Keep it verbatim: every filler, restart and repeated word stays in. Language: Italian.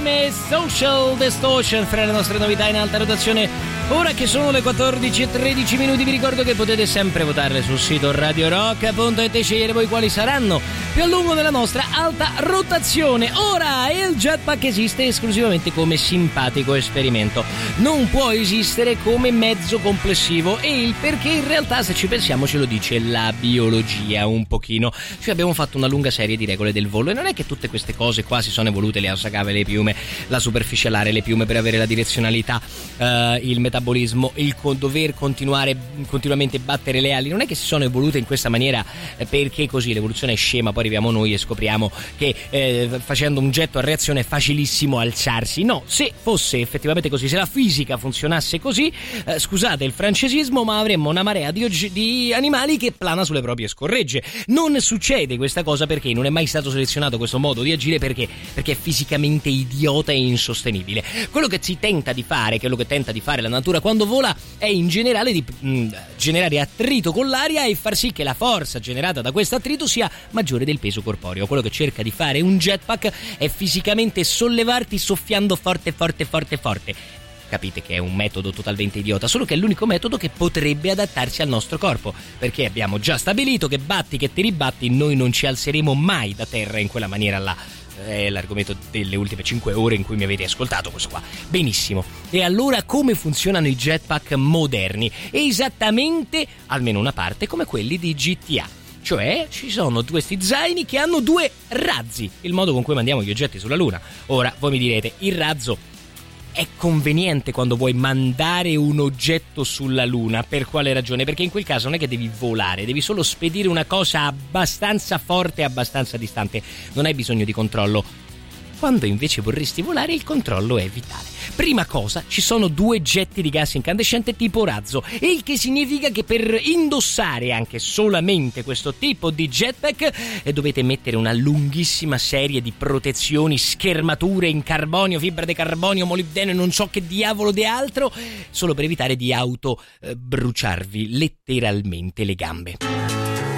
insieme Social Distortion fra le nostre novità in alta rotazione. Ora che sono le quattordici e tredici minuti, vi ricordo che potete sempre votarle sul sito radio rock punto it e scegliere voi quali saranno più a lungo della nostra alta rotazione. Ora, il jetpack esiste esclusivamente come simpatico esperimento, non può esistere come mezzo complessivo, e il perché in realtà, se ci pensiamo, ce lo dice la biologia un pochino. Cioè, abbiamo fatto una lunga serie di regole del volo e non è che tutte queste cose qua si sono evolute, le asagave, le piume, la superficialare, le piume per avere la direzionalità, uh, il metabolismo, il co- dover continuare continuamente battere le ali, non è che si sono evolute in questa maniera eh, perché così l'evoluzione è scema, poi arriviamo noi e scopriamo che eh, facendo un getto a reazione è facilissimo alzarsi. No, se fosse effettivamente così, se la fisica funzionasse così, eh, scusate il francesismo, ma avremmo una marea di, og- di animali che plana sulle proprie scorregge. Non succede questa cosa perché non è mai stato selezionato questo modo di agire, perché perché è fisicamente idiota e insostenibile. Quello che si tenta di fare, quello che tenta di fare la natura quando vola, è in generale di mh, generare attrito con l'aria e far sì che la forza generata da questo attrito sia maggiore del peso corporeo. Quello che cerca di fare un jetpack è fisicamente sollevarti soffiando forte forte forte forte. Capite che è un metodo totalmente idiota, solo che è l'unico metodo che potrebbe adattarsi al nostro corpo, perché abbiamo già stabilito che batti che ti ribatti, noi non ci alzeremo mai da terra in quella maniera là. È l'argomento delle ultime cinque ore in cui mi avete ascoltato, questo qua. Benissimo. E allora come funzionano i jetpack moderni? Esattamente, almeno una parte, come quelli di G T A. Cioè, ci sono questi zaini che hanno due razzi, il modo con cui mandiamo gli oggetti sulla Luna. Ora, voi mi direte, il razzo è conveniente quando vuoi mandare un oggetto sulla Luna? Per quale ragione? Perché in quel caso non è che devi volare, devi solo spedire una cosa abbastanza forte e abbastanza distante, non hai bisogno di controllo. Quando invece vorresti volare, il controllo è vitale. Prima cosa, ci sono due getti di gas incandescente tipo razzo, il che significa che per indossare anche solamente questo tipo di jetpack eh, dovete mettere una lunghissima serie di protezioni, schermature in carbonio, fibra di carbonio, molibdeno e non so che diavolo di altro, solo per evitare di auto eh, bruciarvi letteralmente le gambe.